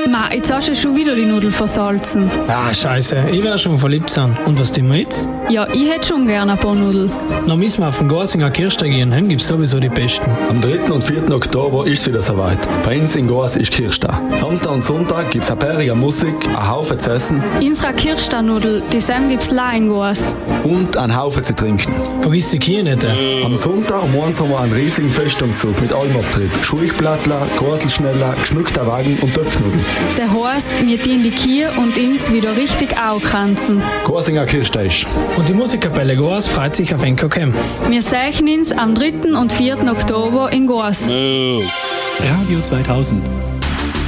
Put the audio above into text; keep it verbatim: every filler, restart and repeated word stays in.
Ma, jetzt hast du schon wieder die Nudeln versalzen. Ah, scheiße, ich werde schon verliebt sein. Und was tun wir jetzt? Ja, ich hätte schon gerne ein paar Nudeln. Dann müssen wir auf den Garsinger Kirchtag gehen, heim gibt's sowieso die besten. Am dritten und vierten Oktober ist es wieder soweit. Bei uns in Gors ist Kirchtag. Samstag und Sonntag gibt's eine bärige Musik, einen Haufen zu essen. Unsere Kirchtag-Nudel, die Sam gibt's la in Goas. Und einen Haufen zu trinken. Vergiss die Kühe nicht. Äh. Am Sonntag um eins haben wir einen riesigen Festumzug mit allem Abtrieb. Schulchblattler, Korselschneller, geschmückter Wagen und Töpfnudeln. Das heisst, wir dienen die Kühe und uns wieder richtig aufkränzen. Garsinger Kirchtag. Und die Musikkapelle Gors freut sich auf N K K. Wir sehen uns am dritten und vierten Oktober in Goas. Radio zweitausend.